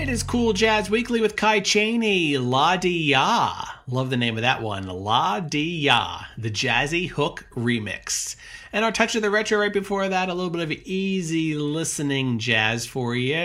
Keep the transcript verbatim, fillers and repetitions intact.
It is Cool Jazz Weekly with Kai Chaney. La Di Ya. Love the name of that one. La Di Ya. The Jazzy Hook Remix. And our Touch of the Retro right before that, a little bit of easy listening jazz for you.